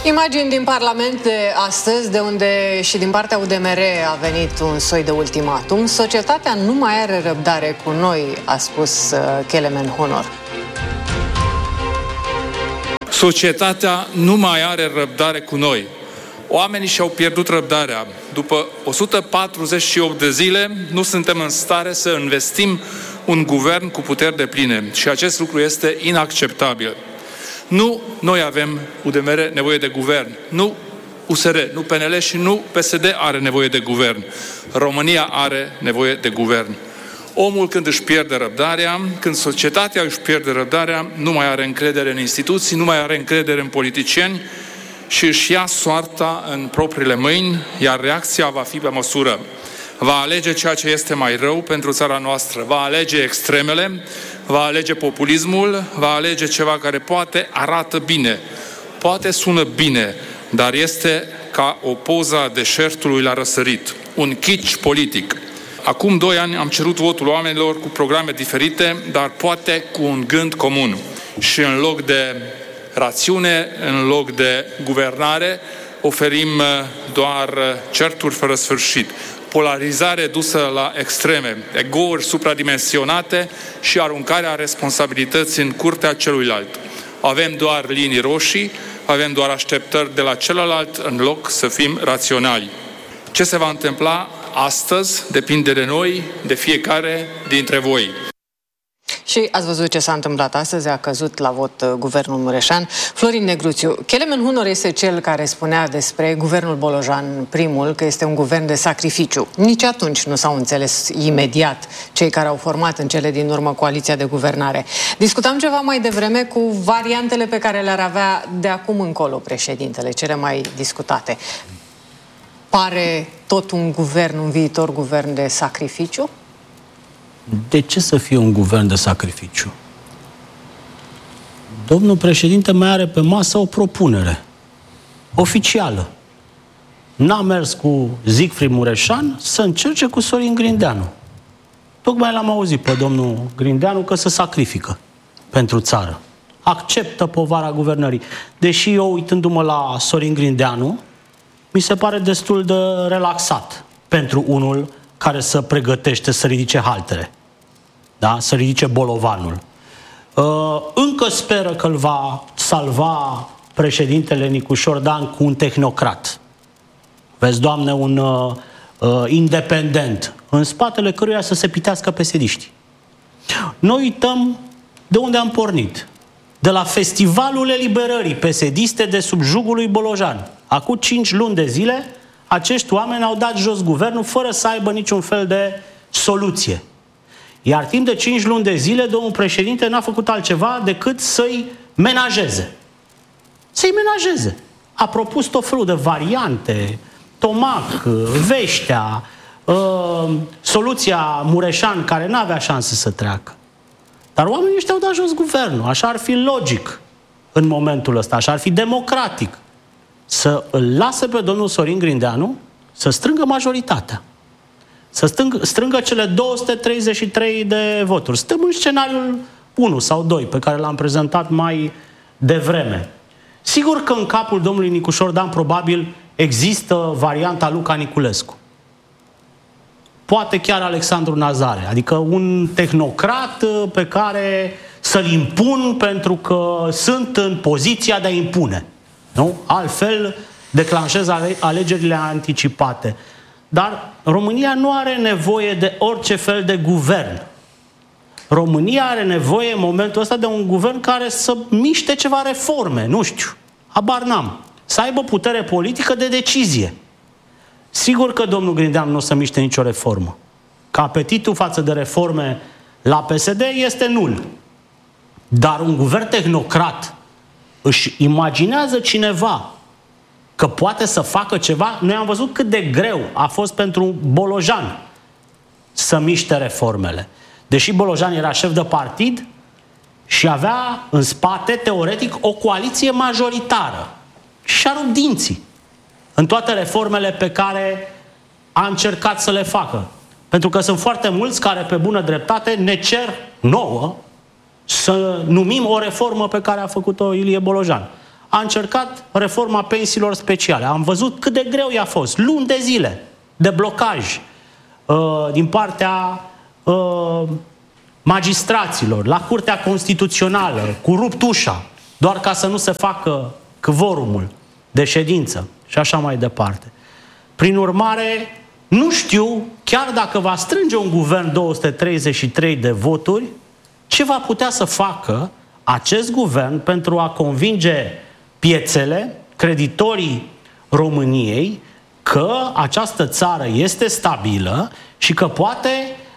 Imagini din Parlament de astăzi, de unde și din partea UDMR a venit un soi de ultimatum. Societatea nu mai are răbdare cu noi, a spus Kelemen Honor. Societatea nu mai are răbdare cu noi. Oamenii și-au pierdut răbdarea. După 148 de zile, nu suntem în stare să investim un guvern cu puteri depline. Și acest lucru este inacceptabil. Nu noi avem, UDMR, nevoie de guvern. Nu USR, nu PNL și nu PSD are nevoie de guvern. România are nevoie de guvern. Omul când își pierde răbdarea, când societatea își pierde răbdarea, nu mai are încredere în instituții, nu mai are încredere în politicieni și își ia soarta în propriile mâini, iar reacția va fi pe măsură. Va alege ceea ce este mai rău pentru țara noastră, va alege extremele, va alege populismul, va alege ceva care poate arată bine, poate sună bine, dar este ca o poză a deșertului la răsărit, un kitsch politic. Acum 2 ani am cerut votul oamenilor cu programe diferite, dar poate cu un gând comun. Și în loc de rațiune, în loc de guvernare, oferim doar certuri fără sfârșit. Polarizare dusă la extreme, egouri supradimensionate și aruncarea responsabilității în curtea celuilalt. Avem doar linii roșii, avem doar așteptări de la celălalt în loc să fim raționali. Ce se va întâmpla astăzi depinde de noi, de fiecare dintre voi. Și ați văzut ce s-a întâmplat astăzi, a căzut la vot guvernul Mureșan. Florin Negruțiu, Kelemen Honor este cel care spunea despre guvernul Bolojan primul că este un guvern de sacrificiu. Nici atunci nu s-au înțeles imediat cei care au format în cele din urmă coaliția de guvernare. Discutam ceva mai devreme cu variantele pe care le-ar avea de acum încolo președintele, cele mai discutate. Pare tot un guvern, un viitor guvern de sacrificiu? De ce să fie un guvern de sacrificiu? Domnul președinte mai are pe masă o propunere oficială. N-a mers cu Siegfried Mureșan să încerce cu Sorin Grindeanu. Tocmai l-am auzit pe domnul Grindeanu că se sacrifică pentru țară. Acceptă povara guvernării. Deși eu, uitându-mă la Sorin Grindeanu, mi se pare destul de relaxat pentru unul care se pregătește să ridice haltele. Da? Să ridice bolovanul. Încă speră că îl va salva președintele Nicușor Dan cu un tehnocrat. Vezi, Doamne, un independent, în spatele căruia să se pitească pesediștii. Noi uităm de unde am pornit. De la Festivalul Eliberării pesediste de sub jugul lui Bolojan. Acum 5 luni de zile, acești oameni au dat jos guvernul fără să aibă niciun fel de soluție. Iar timp de 5 luni de zile, domnul președinte n-a făcut altceva decât să-i menajeze. Să-i menajeze. A propus tot felul de variante, Tomac, Veștea, soluția Mureșan, care n-avea șanse să treacă. Dar oamenii ăștia au dat jos guvernul. Așa ar fi logic în momentul ăsta, așa ar fi democratic. Să îl lase pe domnul Sorin Grindeanu să strângă majoritatea. Să strângă cele 233 de voturi. Suntem în scenariul 1 sau 2 pe care l-am prezentat mai devreme. Sigur că în capul domnului Nicușor Dan probabil există varianta Luca Niculescu. Poate chiar Alexandru Nazare. Adică un tehnocrat pe care să-l impun pentru că sunt în poziția de a impune. Nu? Altfel declanșez alegerile anticipate. Dar România nu are nevoie de orice fel de guvern. România are nevoie în momentul ăsta de un guvern care să miște ceva reforme, nu știu, habar n-am. Să aibă putere politică de decizie. Sigur că domnul Grindeanu nu o să miște nicio reformă. Că apetitul față de reforme la PSD este nul. Dar un guvern tehnocrat își imaginează cineva că poate să facă ceva. Noi am văzut cât de greu a fost pentru Bolojan să miște reformele. Deși Bolojan era șef de partid și avea în spate, teoretic, o coaliție majoritară. Și-a rupt dinții în toate reformele pe care a încercat să le facă. Pentru că sunt foarte mulți care, pe bună dreptate, ne cer nouă să numim o reformă pe care a făcut-o Ilie Bolojan. a încercat reforma pensiilor speciale. Am văzut cât de greu i-a fost. Luni de zile de blocaj din partea magistraților, la Curtea Constituțională, cu rupt ușa, doar ca să nu se facă quorumul de ședință și așa mai departe. Prin urmare, nu știu, chiar dacă va strânge un guvern 233 de voturi, ce va putea să facă acest guvern pentru a convinge piețele, creditorii României, că această țară este stabilă și că poate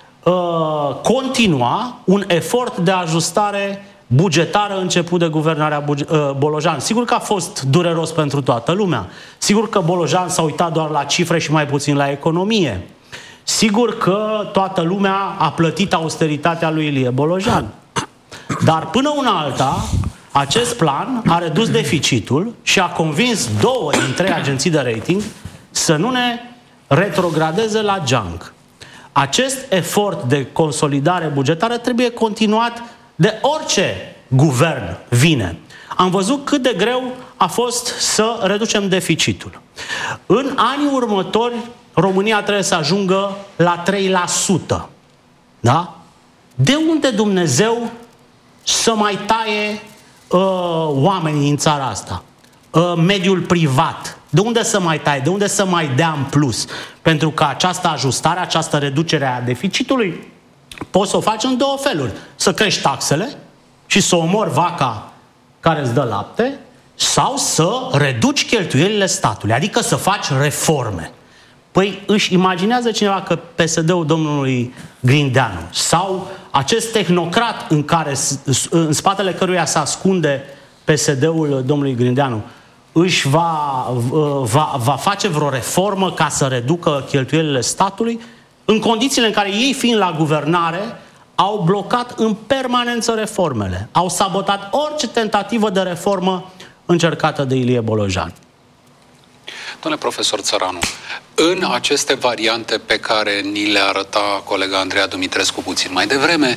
continua un efort de ajustare bugetară început de guvernarea Bolojan. Sigur că a fost dureros pentru toată lumea. Sigur că Bolojan s-a uitat doar la cifre și mai puțin la economie. Sigur că toată lumea a plătit austeritatea lui Ilie Bolojan. Dar până una alta, acest plan a redus deficitul și a convins 2 din 3 agenții de rating să nu ne retrogradeze la junk. Acest efort de consolidare bugetară trebuie continuat de orice guvern vine. Am văzut cât de greu a fost să reducem deficitul. În anii următori, România trebuie să ajungă la 3%. Da? De unde Dumnezeu să mai taie oamenii în țara asta? Mediul privat. De unde să mai taie? De unde să mai dea în plus? Pentru că această ajustare, această reducere a deficitului, poți să o faci în 2 feluri. Să crești taxele și să omori vaca care îți dă lapte, sau să reduci cheltuielile statului, adică să faci reforme. Păi își imaginează cineva că PSD-ul domnului Grindeanu sau acest tehnocrat în spatele căruia se ascunde PSD-ul domnului Grindeanu își va face vreo reformă ca să reducă cheltuielile statului, în condițiile în care ei, fiind la guvernare, au blocat în permanență reformele, au sabotat orice tentativă de reformă încercată de Ilie Bolojan. Domnule profesor Țăranu, în aceste variante pe care ni le arăta colega Andreea Dumitrescu puțin mai devreme,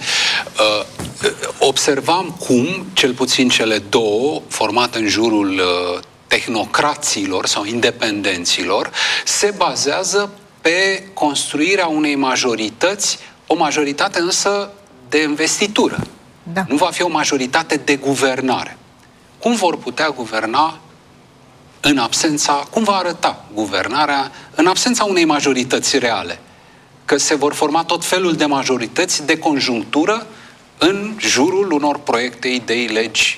observam cum, cel puțin cele 2, formate în jurul tehnocraților sau independenților, se bazează pe construirea unei majorități, o majoritate însă de investitură. Da. Nu va fi o majoritate de guvernare. Cum vor putea guverna în absența, cum va arăta guvernarea în absența unei majorități reale? Că se vor forma tot felul de majorități de conjunctură în jurul unor proiecte, idei, legi.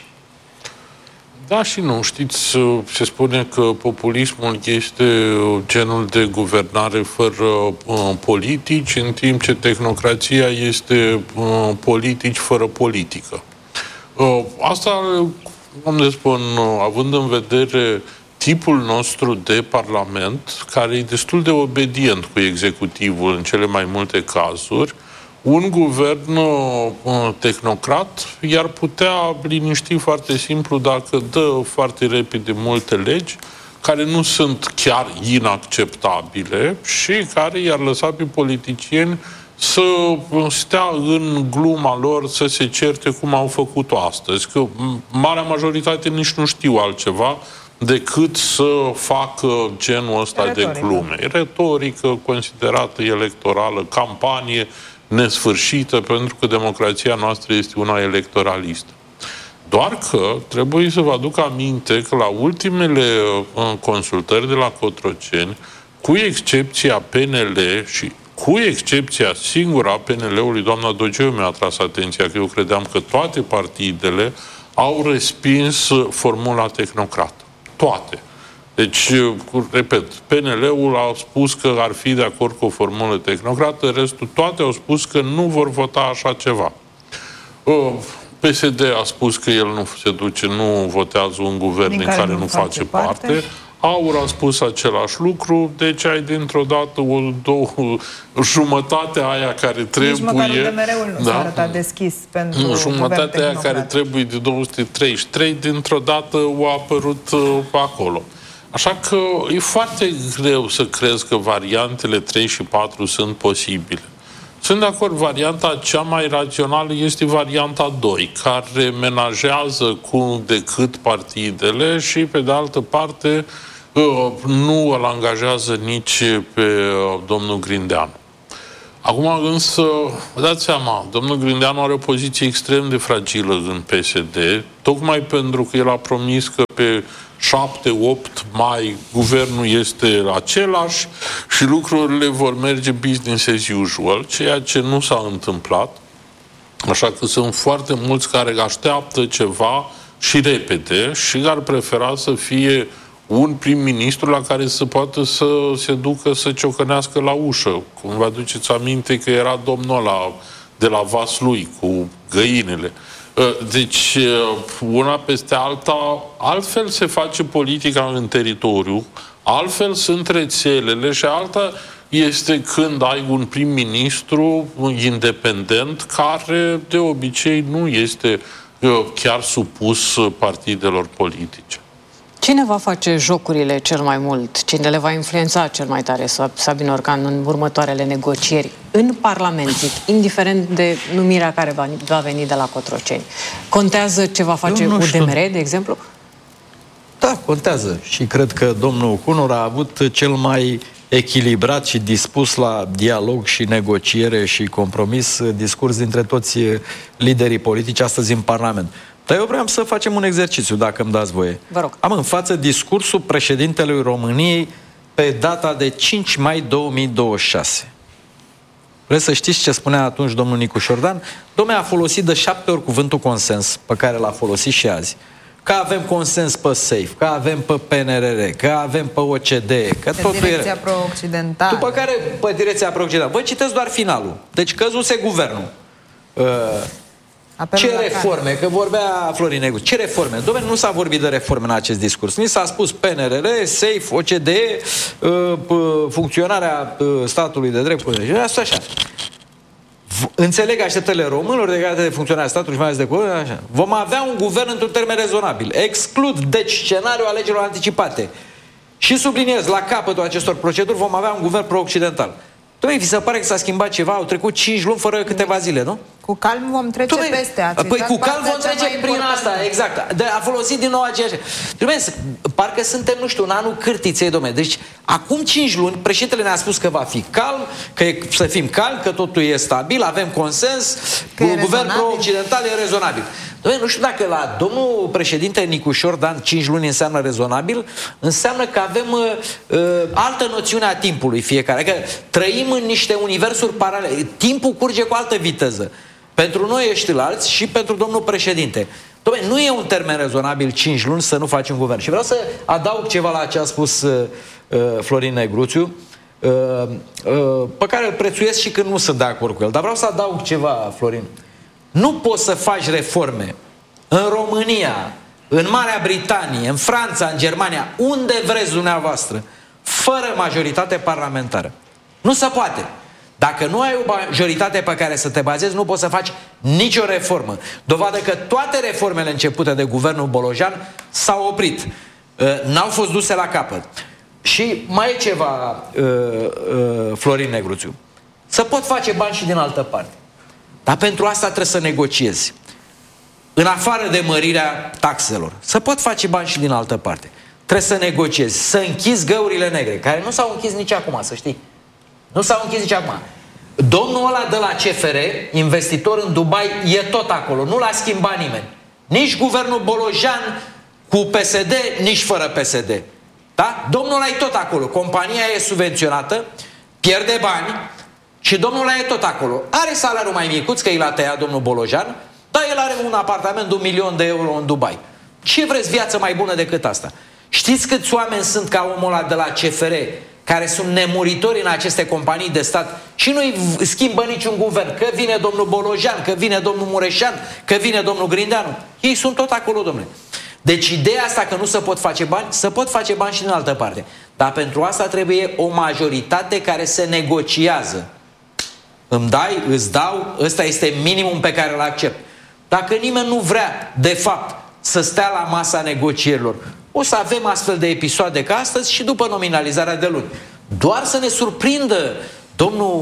Da și nu. Știți, se spune că populismul este genul de guvernare fără politici, în timp ce tehnocrația este politici fără politică. Asta, cum le spun, având în vedere tipul nostru de parlament, care e destul de obedient cu executivul în cele mai multe cazuri, un guvern tehnocrat i-ar putea liniști foarte simplu dacă dă foarte repede multe legi care nu sunt chiar inacceptabile și care i-ar lăsa pe politicieni să stea în gluma lor, să se certe cum au făcut-o astăzi. Că marea majoritate nici nu știu altceva decât să facă genul ăsta de glume. Retorică considerată electorală, campanie nesfârșită, pentru că democrația noastră este una electoralistă. Doar că trebuie să vă aduc aminte că la ultimele consultări de la Cotroceni, cu excepția PNL și cu excepția singură a PNL-ului, doamna Dogeu mi-a atras atenția că eu credeam că toate partidele au respins formula tehnocrată. Toate. Deci, repet, PNL-ul a spus că ar fi de acord cu o formulă tehnocrată, restul toate au spus că nu vor vota așa ceva. PSD a spus că el nu se duce, nu votează un guvern din care nu face parte. AUR a spus același lucru, deci ai dintr-o dată jumătatea aia care trebuie... Nici măcar UDMR-ul nu s-a arătat deschis pentru jumătatea aia care trebuie de 233, dintr-o dată a apărut acolo. Așa că e foarte greu să crezi că variantele 3 și 4 sunt posibile. Sunt de acord, varianta cea mai rațională este varianta 2, care menajează cum de cât partidele și, pe de altă parte, nu îl angajează nici pe domnul Grindeanu. Acum însă, vă dați seama, domnul Grindeanu are o poziție extrem de fragilă în PSD, tocmai pentru că el a promis că pe 7-8 mai guvernul este același și lucrurile vor merge business as usual, ceea ce nu s-a întâmplat. Așa că sunt foarte mulți care așteaptă ceva și repede și ar prefera să fie un prim-ministru la care să poată să se ducă să ciocănească la ușă. Cum vă aduceți aminte că era domnul ăla de la Vaslui cu găinile. Deci, una peste alta, altfel se face politica în teritoriu, altfel sunt rețelele și alta este când ai un prim-ministru independent care de obicei nu este chiar supus partidelor politice. Cine va face jocurile cel mai mult? Cine le va influența cel mai tare, Sabin Orcan, în următoarele negocieri în Parlament, indiferent de numirea care va veni de la Cotroceni? Contează ce va face UDMR, de exemplu? Da, contează. Și cred că domnul Cunor a avut cel mai echilibrat și dispus la dialog și negociere și compromis discurs dintre toți liderii politici astăzi în Parlament. Dar eu vreau să facem un exercițiu, dacă îmi dați voie. Vă rog. Am în față discursul președintelui României pe data de 5 mai 2026. Vreți să știți ce spunea atunci domnul Nicu Șordan? Domnul a folosit de 7 ori cuvântul consens, pe care l-a folosit și azi. Că avem consens pe SAFE, că avem pe PNRR, că avem pe OCDE, că pe totul direcția era. pro-occidentală. După care, pe direcția pro-occidentală. Vă citesc doar finalul. Deci căzuse guvernul. Ce reforme? Că vorbea Florin Negru. Ce reforme? Dom'le, nu s-a vorbit de reforme în acest discurs. Ni s-a spus PNRR, SAFE, OCDE, funcționarea statului de drept. Asta așa. Înțeleg așteptările românilor legate de funcționarea statului și mai ales de cuvânt, așa. Vom avea un guvern într-un termen rezonabil. Exclud, deci, scenariul alegerilor anticipate. Și subliniez, la capătul acestor proceduri vom avea un guvern pro-occidental. Dom'le, vi se pare că s-a schimbat ceva? Au trecut 5 luni fără câteva zile, nu? Cu calm vom trece peste. Păi cu calm vom trece prin asta, exact. A folosit din nou aceeași. Parcă suntem, nu știu, în anul cârtiței, dom'le. Deci, acum 5 luni, președintele ne-a spus că va fi calm, că să fim calmi, că totul e stabil, avem consens, guvern pro-occidental e rezonabil. Dom'le, nu știu dacă la domnul președinte Nicu Șordan 5 luni înseamnă rezonabil, înseamnă că avem altă noțiune a timpului fiecare. Că trăim în niște universuri paralele. Timpul curge cu altă viteză. Pentru noi ăștilalți și pentru domnul președinte. Dom'le, nu e un termen rezonabil 5 luni să nu faci un guvern. Și vreau să adaug ceva la ce a spus Florin Negruțiu, pe care îl prețuiesc și când nu sunt de acord cu el. Dar vreau să adaug ceva, Florin. Nu poți să faci reforme în România, în Marea Britanie, în Franța, în Germania, unde vreți dumneavoastră, fără majoritate parlamentară. Nu se poate. Dacă nu ai o majoritate pe care să te bazezi, nu poți să faci nicio reformă. Dovadă că toate reformele începute de guvernul Bolojan s-au oprit. N-au fost duse la capăt. Și mai e ceva, Florin Negruțiu. Să pot face bani și din altă parte. Dar pentru asta trebuie să negociezi. În afară de mărirea taxelor. Să pot face bani și din altă parte. Trebuie să negociezi. Să închizi găurile negre, care nu s-au închis nici acum, să știi. Nu s-au închis nici acum. Domnul ăla de la CFR, investitor în Dubai, e tot acolo. Nu l-a schimbat nimeni. Nici guvernul Bolojan cu PSD, nici fără PSD. Da? Domnul ăla e tot acolo. Compania e subvenționată, pierde bani și domnul ăla e tot acolo. Are salariul mai micuț, că i l-a tăiat domnul Bolojan, dar el are un apartament de $1.000.000 în Dubai. Ce vreți viață mai bună decât asta? Știți câți oameni sunt ca omul ăla de la CFR, care sunt nemuritori în aceste companii de stat și nu-i schimbă niciun guvern? Că vine domnul Bolojan, că vine domnul Mureșan, că vine domnul Grindeanu. Ei sunt tot acolo, domnule. Deci ideea asta că nu se pot face bani, se pot face bani și din altă parte. Dar pentru asta trebuie o majoritate care se negociază. Îmi dai, îți dau, ăsta este minimum pe care îl accept. Dacă nimeni nu vrea, de fapt, să stea la masa negocierilor, o să avem astfel de episoade ca astăzi și după nominalizarea de luni. Doar să ne surprindă domnul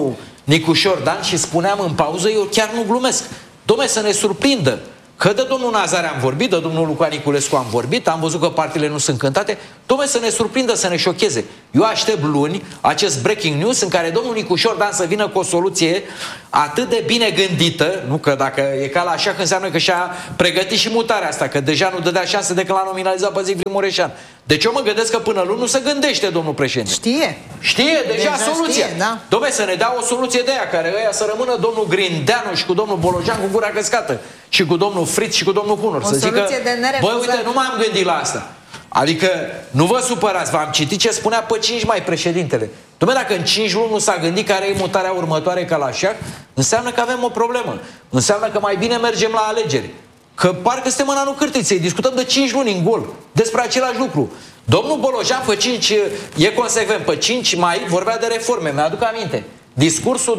Nicușor Dan și spuneam în pauză, eu chiar nu glumesc, dom'le, să ne surprindă că de domnul Nazare am vorbit, de domnul Luca Niculescu am vorbit, am văzut că partiile nu sunt cântate, dom'le, să ne surprindă, să ne șocheze. Eu aștept luni acest breaking news în care domnul Nicușor Dan să vină cu o soluție atât de bine gândită, nu că dacă e ca la așa că înseamnă că și-a pregătit și mutarea asta, că deja nu dădea șanse decât l-a nominalizat pe Zicfrid Mureșan. Deci eu mă gândesc că până luni nu se gândește domnul președinte. Știe deja soluția. Da. Dom'le, să ne dea o soluție de aia, care ăia să rămână domnul Grindeanu și cu domnul Bolojan cu gura căscată și cu domnul Fritz și cu domnul Hunor. O să zică, băi, uite, nu m-am gândit la asta. Adică, nu vă supărați, v-am citit ce spunea pe 5 mai președintele. Dom'le, dacă în 5 luni nu s-a gândit care e mutarea următoare ca la șah, înseamnă că avem o problemă. Înseamnă că mai bine mergem la alegeri. Că parcă suntem în anul cârtiței, discutăm de 5 luni în gol despre același lucru. Domnul Bolojan pe 5, e consecvent, pe 5 mai vorbea de reforme, mi-aduc aminte. Discursul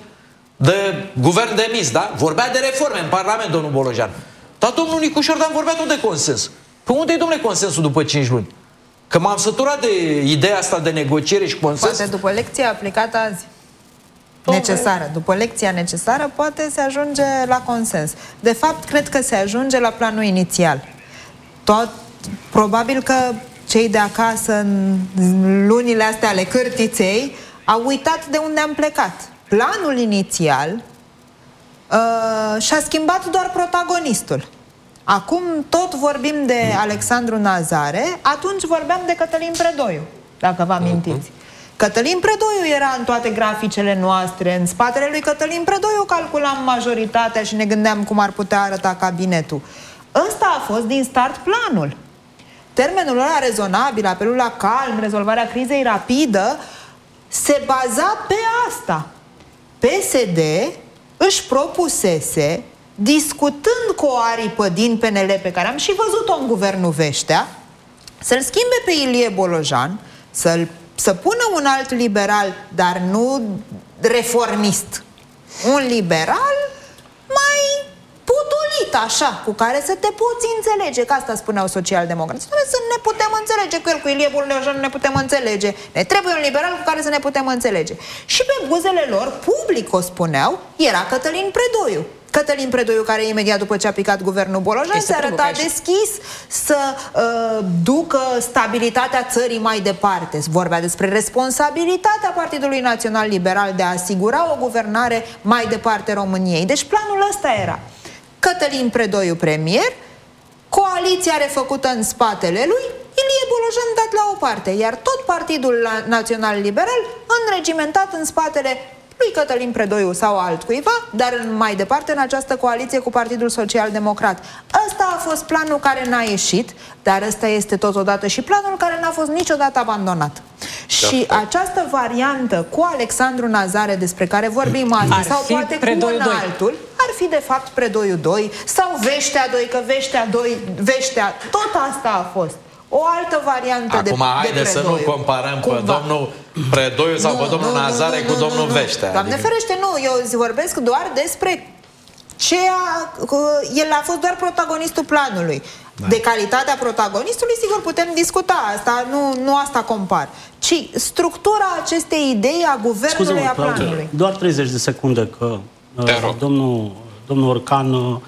de guvern demis, da? Vorbea de reforme în Parlament, domnul Bolojan. Dar domnul Nicușor Dan vorbea tot de consens. Pe unde e, domnule, consensul după 5 luni? Că m-am săturat de ideea asta de negociere și consens. Poate după lecția aplicată azi. Necesară. După lecția necesară poate se ajunge la consens. De fapt, cred că se ajunge la planul inițial. Probabil că cei de acasă în lunile astea ale cârtiței au uitat de unde am plecat. Planul inițial și-a schimbat doar protagonistul. Acum tot vorbim de Alexandru Nazare, atunci vorbeam de Cătălin Predoiu, dacă vă amintiți. Cătălin Predoiu era în toate graficele noastre. În spatele lui Cătălin Predoiu calculam majoritatea și ne gândeam cum ar putea arăta cabinetul. Ăsta a fost din start planul. Termenul ăla rezonabil, apelul la calm, rezolvarea crizei rapidă, se baza pe asta. PSD își propusese, discutând cu o aripă din PNL pe care am și văzut-o în guvernul Veștea, să-l schimbe pe Ilie Bolojan, să pună un alt liberal, dar nu reformist. Un liberal mai putulit, așa, cu care să te poți înțelege, că asta spuneau socialdemocrații. Să ne putem înțelege cu el, cu Ilie Bolojan nu ne putem înțelege. Ne trebuie un liberal cu care să ne putem înțelege. Și pe buzele lor, public o spuneau, era Cătălin Predoiu. Cătălin Predoiu, care imediat după ce a picat guvernul Bolojan se arăta deschis să ducă stabilitatea țării mai departe. Vorbea despre responsabilitatea Partidului Național Liberal de a asigura o guvernare mai departe României. Deci planul ăsta era Cătălin Predoiu premier, coaliția refăcută în spatele lui, Ilie Bolojan dat la o parte, iar tot Partidul Național Liberal înregimentat în spatele lui Cătălin Predoiu sau altcuiva, dar mai departe în această coaliție cu Partidul Social Democrat. Ăsta a fost planul care n-a ieșit, dar ăsta este totodată și planul care n-a fost niciodată abandonat. Și această variantă cu Alexandru Nazare, despre care vorbim astăzi, sau poate cu un altul, ar fi de fapt Predoiu 2 sau Veștea 2, că Veștea, tot asta a fost. O altă variantă de Predoiu. Acum haide să nu comparăm pe domnul Predoiu sau pe domnul Nazare cu domnul Veștea. Doamne ferește, nu, eu vorbesc doar despre el a fost doar protagonistul planului. Da. De calitatea protagonistului, sigur, putem discuta asta, nu asta compar, ci structura acestei idei a guvernului, a planului. Doar 30 de secunde, că domnul Orcan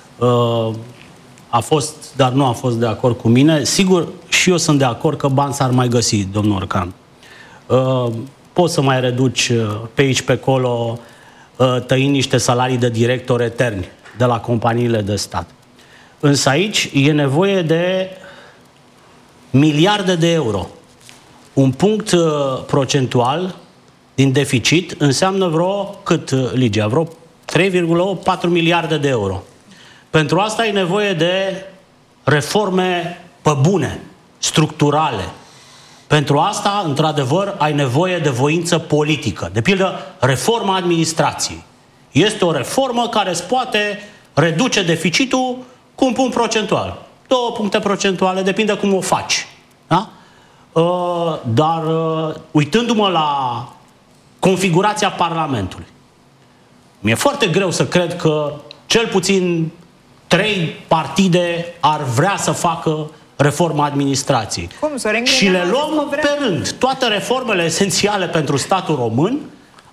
a fost, dar nu a fost de acord cu mine. Sigur, și eu sunt de acord că bani s-ar mai găsi, domnul Orcan. Poți să mai reduci pe aici, pe acolo, tăind niște salarii de directori eterni de la companiile de stat. Însă aici e nevoie de miliarde de euro. Un punct procentual din deficit înseamnă Ligia? 3,4 miliarde de euro. Pentru asta e nevoie de reforme pe bune, structurale. Pentru asta, într-adevăr, ai nevoie de voință politică. De pildă, reforma administrației. Este o reformă care îți poate reduce deficitul cu un punct procentual. 2 puncte procentuale, depinde cum o faci. Da? Dar, uitându-mă la configurația Parlamentului, mi-e foarte greu să cred că cel puțin 3 partide ar vrea să facă reforma administrației. Și le luăm pe rând. Toate reformele esențiale pentru statul român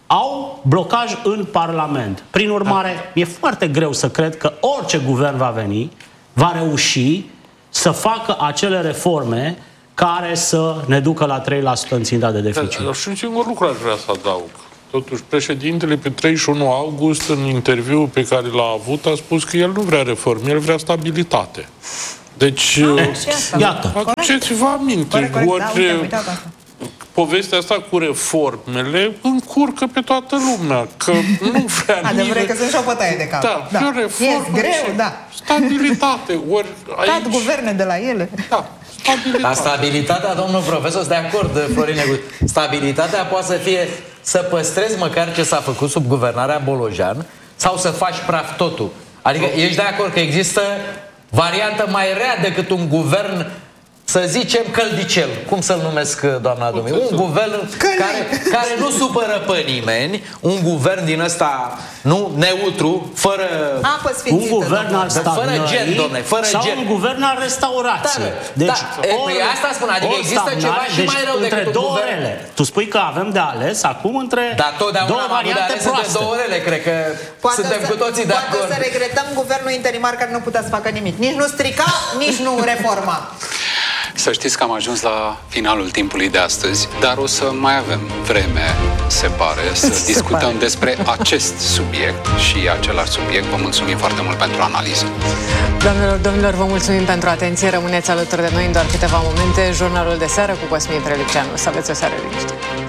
au blocaj în Parlament. Prin urmare, e foarte greu să cred că orice guvern va veni, va reuși să facă acele reforme care să ne ducă la 3% în ținta de deficit. Dar și un singur lucru aș vrea să adaug. Totuși, președintele pe 31 august, în interviul pe care l-a avut, a spus că el nu vrea reforme, el vrea stabilitate. Deci, iată. Aduceți-vă aminte, povestea asta cu reformele încurcă pe toată lumea, că nu vrea adevărat că sunt și o bătaie de cap. Da, reformă, greu, da. Stabilitate. Ori aici... guverne de la ele. Da. La stabilitatea, domnul profesor, sunt de acord, Florin Negru. Stabilitatea poate să fie să păstrezi măcar ce s-a făcut sub guvernarea Bolojan sau să faci praf totul. Adică ești de acord că există variantă mai rea decât un guvern, să zicem, căldicel. Cum să-l numesc, doamna Dumiu? Un guvern care nu supără pe nimeni, un guvern din ăsta, nu, neutru, fără... apă sfințită, un guvern al fără gen, domne, fără sau gen. un guvern al restaurației. Deci, asta spun, adică există ceva și mai rău decât un guvern. Orele. Tu spui că avem de ales acum între două variante proaste. De două orele, cred că suntem cu toții de acord. Poate să regretăm guvernul interimar care nu putea să facă nimic. Nici nu strica, nici nu reforma. Să știți că am ajuns la finalul timpului de astăzi, dar o să mai avem vreme, se pare, să discutăm despre acest subiect și același subiect. Vă mulțumim foarte mult pentru analiză. Doamnelor, domnilor, vă mulțumim pentru atenție. Rămâneți alături de noi în doar câteva momente. Jurnalul de seară cu Cosmin Preliceanu. Să aveți o seară liniștită.